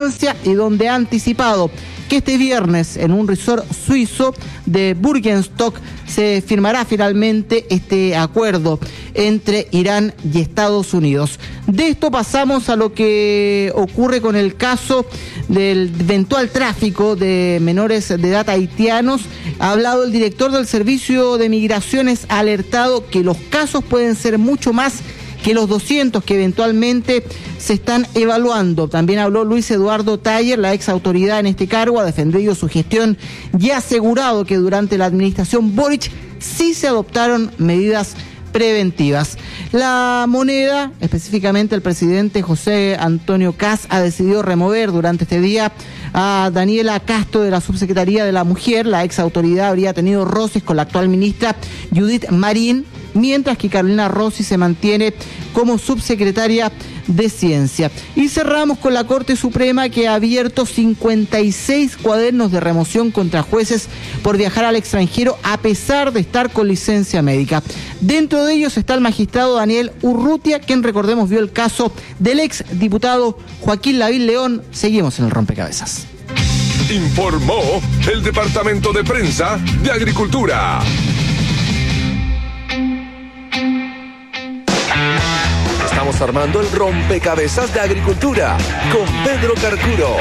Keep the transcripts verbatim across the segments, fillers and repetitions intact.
distancia y donde ha anticipado que este viernes en un resort suizo de Bürgenstock se firmará finalmente este acuerdo entre Irán y Estados Unidos. De esto pasamos a lo que ocurre con el caso del eventual tráfico de menores de edad haitianos. Ha hablado el director del Servicio de Migraciones, ha alertado que los casos pueden ser mucho más que los doscientos que eventualmente se están evaluando. También habló Luis Eduardo Taller, la ex autoridad en este cargo, ha defendido su gestión y ha asegurado que durante la administración Boric sí se adoptaron medidas preventivas. La Moneda, específicamente el presidente José Antonio Kast, ha decidido remover durante este día a Daniela Castro de la Subsecretaría de la Mujer. La ex autoridad habría tenido roces con la actual ministra Judith Marín, mientras que Carolina Rossi se mantiene como subsecretaria de Ciencia. Y cerramos con la Corte Suprema, que ha abierto cincuenta y seis cuadernos de remoción contra jueces por viajar al extranjero a pesar de estar con licencia médica. Dentro de ellos está el magistrado Daniel Urrutia, quien, recordemos, vio el caso del ex diputado Joaquín Lavín León. Seguimos en el rompecabezas. Informó el Departamento de Prensa de Agricultura. Estamos armando el rompecabezas de Agricultura con Pedro Carcuro.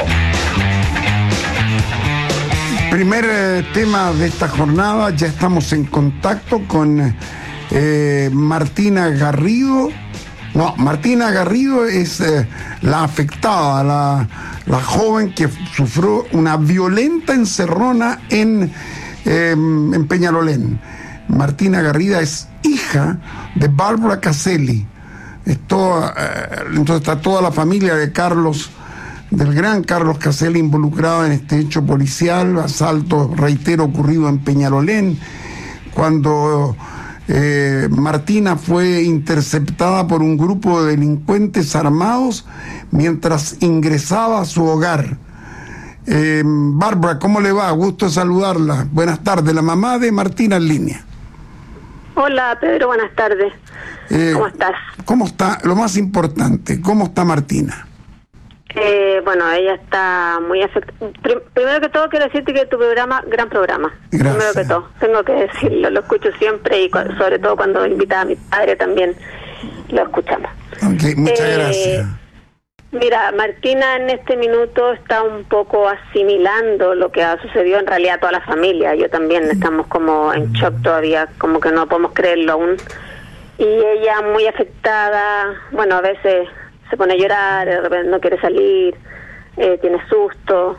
Primer eh, tema de esta jornada, ya estamos en contacto con eh, Martina Garrido. No, Martina Garrido es eh, la afectada, la, la joven que sufrió una violenta encerrona en, eh, en Peñalolén. Martina Garrido es hija de Bárbara Caselli. Es toda, eh, entonces está toda la familia de Carlos, del gran Carlos Caselli, involucrado en este hecho policial, asalto, reitero, ocurrido en Peñalolén, cuando eh, Martina fue interceptada por un grupo de delincuentes armados mientras ingresaba a su hogar. Eh, Bárbara, ¿cómo le va? Gusto saludarla. Buenas tardes, la mamá de Martina en línea. Hola, Pedro, buenas tardes. Eh, ¿Cómo estás? ¿Cómo está? Lo más importante, ¿cómo está Martina? Eh, bueno, ella está muy afectada. Primero que todo, quiero decirte que tu programa, gran programa. Gracias. Primero que todo, tengo que decirlo, lo escucho siempre y cu- sobre todo cuando invita a mi padre también lo escuchamos. Okay, muchas Eh, gracias. Mira, Martina en este minuto está un poco asimilando lo que ha sucedido en realidad a toda la familia. Yo también estamos como en shock todavía, como que no podemos creerlo aún. Y ella muy afectada, bueno, a veces se pone a llorar, de repente no quiere salir, eh, tiene susto,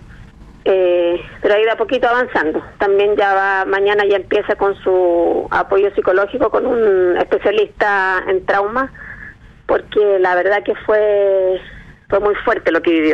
eh, pero ha ido a poquito avanzando. También ya va, mañana ya empieza con su apoyo psicológico con un especialista en trauma, porque la verdad que fue... Fue muy fuerte lo que vivió.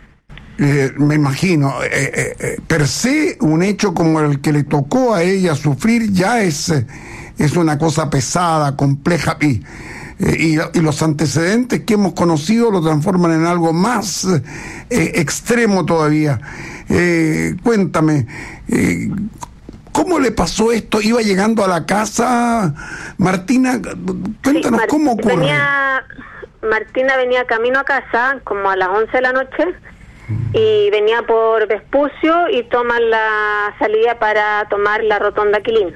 Eh, me imagino, eh, eh, eh, per se, un hecho como el que le tocó a ella sufrir ya es, eh, es una cosa pesada, compleja, y, eh, y, y los antecedentes que hemos conocido lo transforman en algo más eh, extremo todavía. Eh, cuéntame, eh, ¿cómo le pasó esto? ¿Iba llegando a la casa? Martina, cuéntanos, sí, ¿cómo ocurre? Venía... Martina venía camino a casa como a las once de la noche y venía por Vespucio y toma la salida para tomar la rotonda Quilín.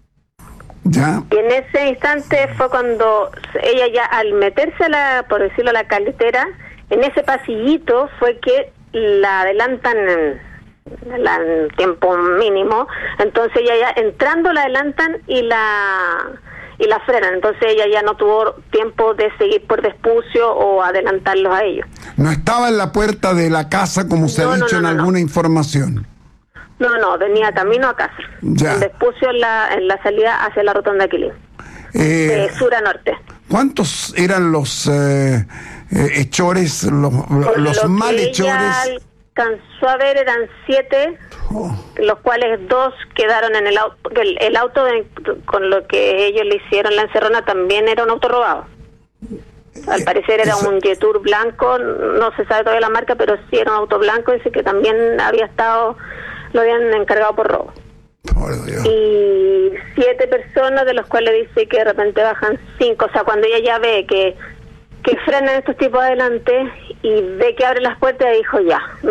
Ya. Y en ese instante fue cuando ella ya al meterse a la, por decirlo, a la carretera, en ese pasillito fue que la adelantan en, la, en tiempo mínimo, entonces ella ya entrando la adelantan y la... y la frenan, entonces ella ya no tuvo tiempo de seguir por Vespucio o adelantarlos a ellos. No estaba en la puerta de la casa como se no, ha dicho no, no, en no, alguna no. información. No, no, venía camino a casa. Ya. En Vespucio en la, en la salida hacia la rotonda Quilín, Eh, de sur a norte. ¿Cuántos eran los eh, eh, hechores, los, los Lo malhechores? Alcanzó a ver, eran siete, oh. los cuales dos quedaron en el auto. El, el auto de, con lo que ellos le hicieron la encerrona también era un auto robado. Al parecer era Eso. un Jetour blanco, no se sabe todavía la marca, pero sí era un auto blanco, dice que también había estado, lo habían encargado por robo. Por Dios. Y siete personas, de los cuales dice que de repente bajan cinco, o sea, cuando ella ya ve que que frenan estos tipos adelante y ve que abren las puertas, dijo ya,